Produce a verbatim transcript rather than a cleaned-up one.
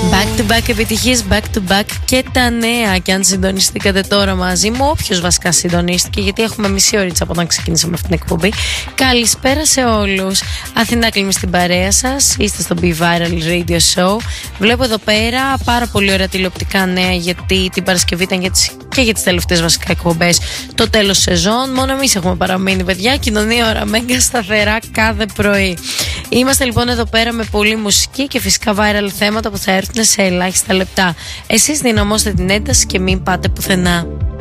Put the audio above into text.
Back to back επιτυχίες, back to back και τα νέα. Και αν συντονιστήκατε τώρα μαζί μου, όποιος βασικά συντονίστηκε, γιατί έχουμε μισή ώριτσα από όταν ξεκινήσαμε αυτή την εκπομπή. Καλησπέρα σε όλους. Αθηνά Κλίμη στην παρέα σας. Είστε στο Be Viral Radio Show. Βλέπω εδώ πέρα πάρα πολύ ωραία τηλεοπτικά νέα, γιατί την Παρασκευή ήταν για τις, και για τις τελευταίες βασικά εκπομπές το τέλος σεζόν. Μόνο εμείς έχουμε παραμείνει, παιδιά. Κοινωνία ώρα μέγα σταθερά κάθε πρωί. Είμαστε λοιπόν εδώ πέρα με πολλή μουσική και φυσικά viral θέματα που θα έρθουν σε ελάχιστα λεπτά. Εσείς δυναμώστε την ένταση και μην πάτε πουθενά.